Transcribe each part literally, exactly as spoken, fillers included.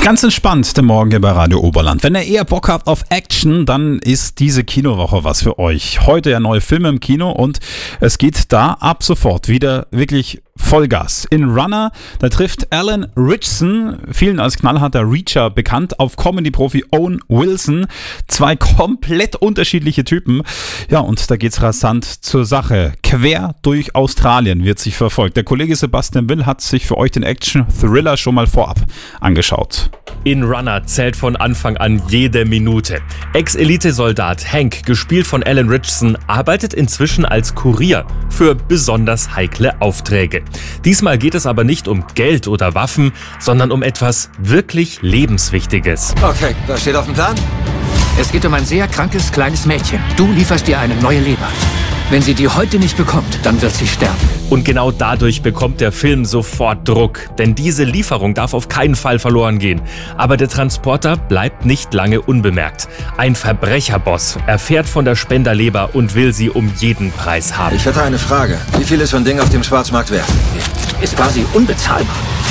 Ganz entspannt der Morgen hier bei Radio Oberland. Wenn ihr eher Bock habt auf Action, dann ist diese Kinowoche was für euch. Heute ja neue Filme im Kino und es geht da ab sofort wieder wirklich Vollgas. In Runner, da trifft Alan Ritchson, vielen als knallharter Reacher bekannt, auf Comedy-Profi Owen Wilson. Zwei komplett unterschiedliche Typen. Ja, und da geht's rasant zur Sache. Quer durch Australien wird sich verfolgt. Der Kollege Sebastian Will hat sich für euch den Action-Thriller schon mal vorab angeschaut. In Runner zählt von Anfang an jede Minute. Ex-Elite-Soldat Hank, gespielt von Alan Ritchson, arbeitet inzwischen als Kurier für besonders heikle Aufträge. Diesmal geht es aber nicht um Geld oder Waffen, sondern um etwas wirklich Lebenswichtiges. Okay, was steht auf dem Plan? Es geht um ein sehr krankes kleines Mädchen. Du lieferst ihr eine neue Leber. Wenn sie die heute nicht bekommt, dann wird sie sterben. Und genau dadurch bekommt der Film sofort Druck. Denn diese Lieferung darf auf keinen Fall verloren gehen. Aber der Transporter bleibt nicht lange unbemerkt. Ein Verbrecherboss erfährt von der Spenderleber und will sie um jeden Preis haben. Ich hätte eine Frage. Wie viel ist so ein Ding auf dem Schwarzmarkt wert? Ist quasi unbezahlbar.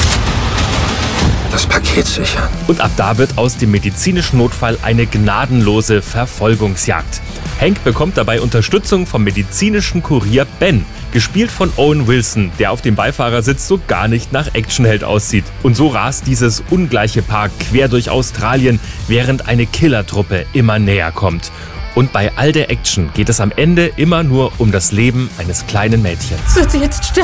Das Paket sichern. Und ab da wird aus dem medizinischen Notfall eine gnadenlose Verfolgungsjagd. Hank bekommt dabei Unterstützung vom medizinischen Kurier Ben, gespielt von Owen Wilson, der auf dem Beifahrersitz so gar nicht nach Actionheld aussieht. Und so rast dieses ungleiche Paar quer durch Australien, während eine Killertruppe immer näher kommt. Und bei all der Action geht es am Ende immer nur um das Leben eines kleinen Mädchens. Wird sie jetzt sterben?